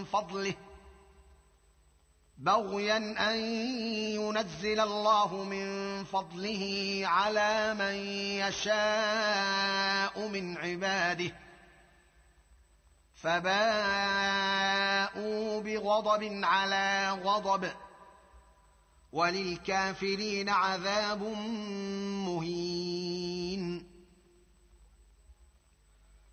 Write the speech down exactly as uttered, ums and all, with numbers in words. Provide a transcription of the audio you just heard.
فضله بغيا ان ينزل الله من فضله على من يشاء من عباده فباءوا بغضب على غضب وللكافرين عذاب مهين.